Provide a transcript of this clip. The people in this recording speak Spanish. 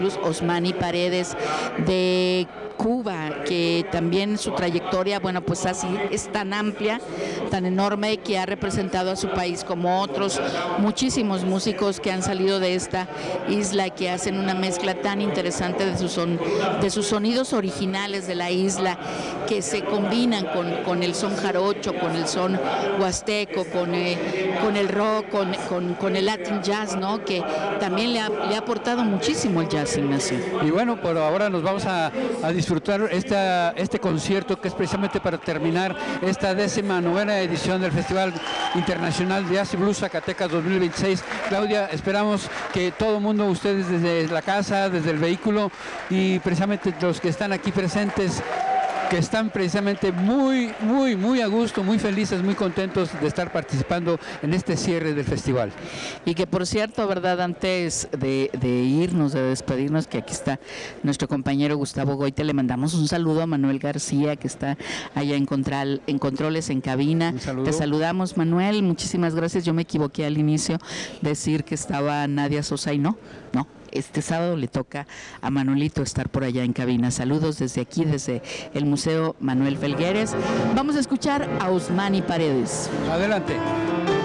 Osmani Paredes de Cuba, que también su trayectoria, bueno, pues así es tan amplia, tan enorme, que ha representado a su país como otros muchísimos músicos que han salido de esta isla, que hacen una mezcla tan interesante de sus sonidos originales de la isla, que se combinan con el son jarocho, con el son huasteco, con el rock, con el Latin jazz, ¿no? Que también le ha aportado muchísimo el jazz, Ignacio. Y bueno, por ahora nos vamos a disfrutar este concierto, que es precisamente para terminar esta 19ª edición del Festival Internacional de Jazz y Blues Zacatecas 2026. Claudia, esperamos que todo el mundo, ustedes desde la casa, desde el vehículo, y precisamente los que están aquí presentes, que están precisamente muy a gusto, muy felices, muy contentos de estar participando en este cierre del festival. Y que, por cierto, verdad, antes de irnos, de despedirnos, que aquí está nuestro compañero Gustavo Goite, le mandamos un saludo a Manuel García, que está allá en controles, en cabina. Te saludamos, Manuel, muchísimas gracias. Yo me equivoqué al inicio, decir que estaba Nadia Sosa y no. Este sábado le toca a Manuelito estar por allá en cabina. Saludos desde aquí, desde el Museo Manuel Felgueres. Vamos a escuchar a Osmani Paredes. Adelante.